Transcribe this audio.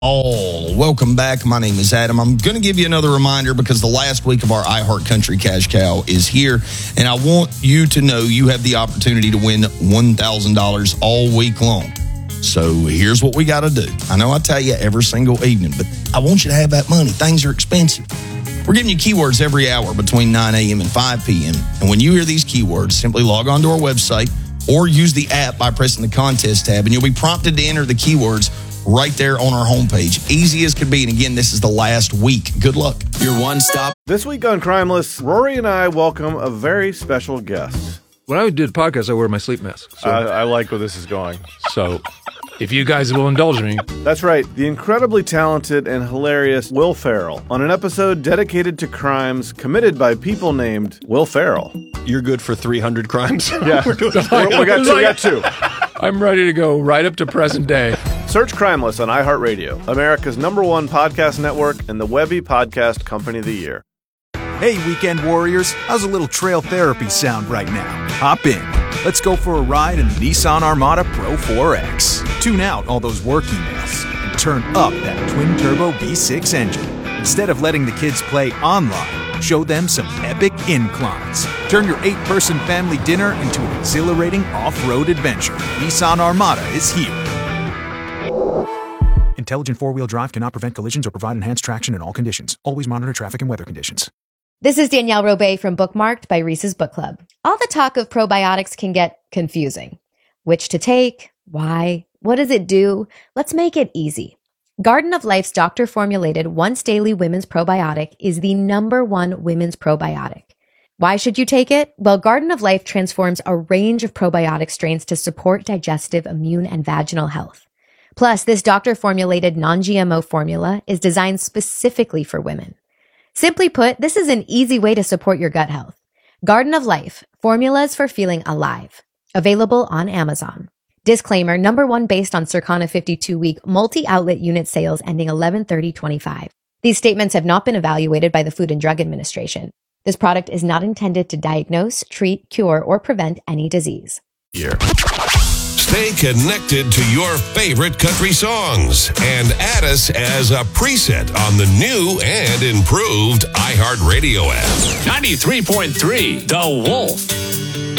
Oh, welcome back. My name is Adam. I'm going to give you another reminder because the last week of our iHeart Country Cash Cow is here, and I want you to know you have the opportunity to win $1,000 all week long. So here's what we got to do. I know I tell you every single evening, but I want you to have that money. Things are expensive. We're giving you keywords every hour between 9 a.m. and 5 p.m. And when you hear these keywords, simply log on to our website or use the app by pressing the contest tab, and you'll be prompted to enter the keywords right there on our homepage. Easy as could be. And again, this is the last week. Good luck. Your one stop. This week on Crimeless, Rory and I welcome a very special guest. When I do the podcast, I wear my sleep mask. So, I like where this is going. So if you guys will indulge me. That's right. The incredibly talented and hilarious Will Ferrell on an episode dedicated to crimes committed by people named Will Ferrell. You're good for 300 crimes? Yeah. we got two. I'm ready to go right up to present day. Search Crimeless on iHeartRadio, America's #1 podcast network and the Webby Podcast Company of the Year. Hey, weekend warriors, how's a little trail therapy sound right now? Hop in. Let's go for a ride in the Nissan Armada Pro 4X. Tune out all those work emails and turn up that twin-turbo V6 engine. Instead of letting the kids play online, show them some epic inclines. Turn your 8-person family dinner into an exhilarating off-road adventure. Nissan Armada is here. Intelligent four-wheel drive cannot prevent collisions or provide enhanced traction in all conditions. Always monitor traffic and weather conditions. This is Danielle Robay from Bookmarked by Reese's Book Club. All the talk of probiotics can get confusing. Which to take? Why? What does it do? Let's make it easy. Garden of Life's doctor-formulated once-daily women's probiotic is the #1 women's probiotic. Why should you take it? Well, Garden of Life transforms a range of probiotic strains to support digestive, immune, and vaginal health. Plus, this doctor-formulated non-GMO formula is designed specifically for women. Simply put, this is an easy way to support your gut health. Garden of Life, formulas for feeling alive. Available on Amazon. Disclaimer, #1 based on Circana 52-week multi-outlet unit sales ending 11/30/25. These statements have not been evaluated by the Food and Drug Administration. This product is not intended to diagnose, treat, cure, or prevent any disease. Here. Stay connected to your favorite country songs and add us as a preset on the new and improved iHeartRadio app. 93.3 The Wolf.